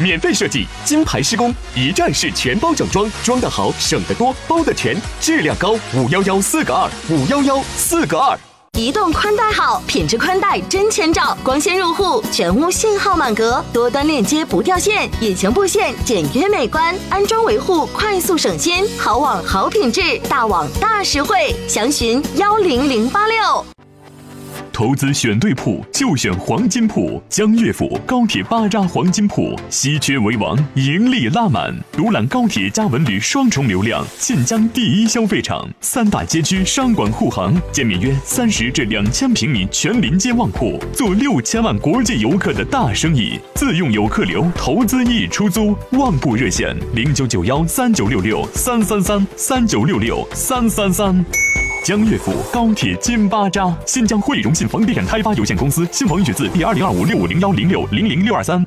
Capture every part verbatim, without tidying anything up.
免费设计，金牌施工，一站式全包整装，装得好，省得多，包得全，质量高。五幺幺四个二，五幺幺四个二。 移动宽带好，品质宽带真千兆，光纤入户，全屋信号满格，多端链接不掉线，引擎布线简约美观，安装维护快速省心，好网好品质，大网大实惠，详询幺零零八六。 投资选对铺就选黄金铺，江悦府高铁巴扎黄金铺，稀缺为王，盈利拉满。独揽高铁加文旅双重流量，晋江第一消费场，三大街区商管护航，建面约三十至两千平米全临街旺铺，做六千万国际游客的大生意。自用有客流，投资易出租。旺铺热线零九九幺三九六六三三三三九六六三三三。江悦府高铁金巴扎，新疆汇荣信房地产开发有限公司，新房预取字第二零二五六五零幺零六零零六二三。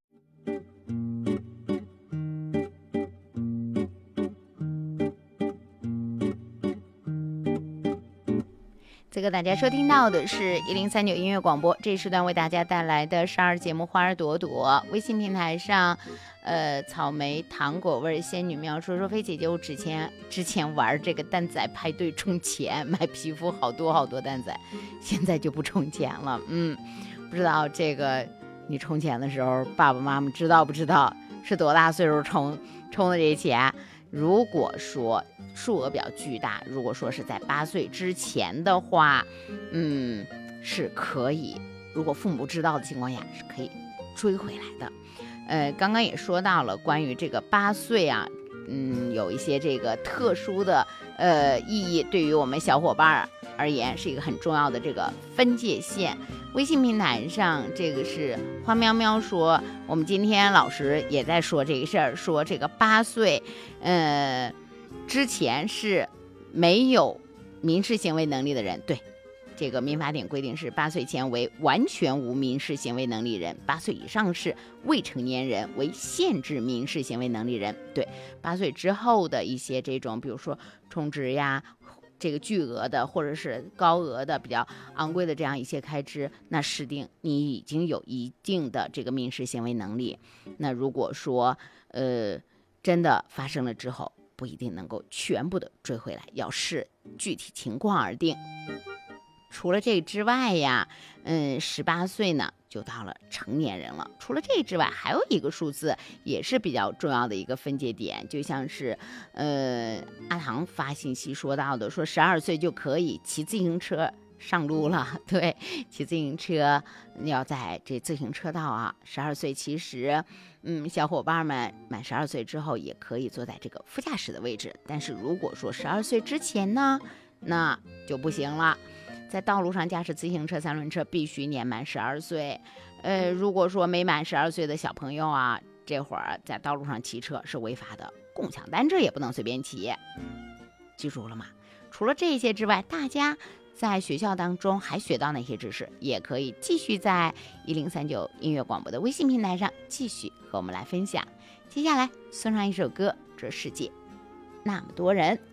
这个大家收听到的是一零三九音乐广播，这一时段为大家带来的十二节目《花儿朵朵》。微信平台上，呃，草莓糖果味仙女喵说说飞姐姐，我之前之前玩这个蛋仔排队充钱买皮肤，好多好多蛋仔，现在就不充钱了。嗯，不知道这个你充钱的时候，爸爸妈妈知道不知道是多大岁数充充的这些钱？如果说数额比较巨大，如果说是在八岁之前的话，嗯，是可以，如果父母知道的情况下是可以追回来的。呃，刚刚也说到了关于这个八岁啊，嗯，有一些这个特殊的呃意义，对于我们小伙伴而言是一个很重要的这个分界线。微信平台上，这个是花喵喵说，我们今天老师也在说这个事儿，说这个八岁，呃，之前是没有民事行为能力的人，对，这个民法典规定是八岁前为完全无民事行为能力人，八岁以上是未成年人，为限制民事行为能力人。对，八岁之后的一些这种，比如说充值呀。这个巨额的或者是高额的比较昂贵的这样一些开支，那视定你已经有一定的这个民事行为能力。那如果说呃真的发生了之后，不一定能够全部的追回来，要视具体情况而定。除了这个之外呀，嗯，十八岁呢就到了成年人了。除了这个之外，还有一个数字也是比较重要的一个分界点，就像是，呃，阿唐发信息说到的，说十二岁就可以骑自行车上路了。对，骑自行车要在这自行车道啊，十二岁其实，嗯，小伙伴们满十二岁之后也可以坐在这个副驾驶的位置，但是如果说十二岁之前呢，那就不行了。在道路上驾驶自行车、三轮车必须年满十二岁。呃，如果说没满十二岁的小朋友啊，这会儿在道路上骑车是违法的，共享单车也不能随便骑。记住了吗？除了这些之外，大家在学校当中还学到哪些知识，也可以继续在一零三九音乐广播的微信平台上继续和我们来分享。接下来送上一首歌，这世界那么多人。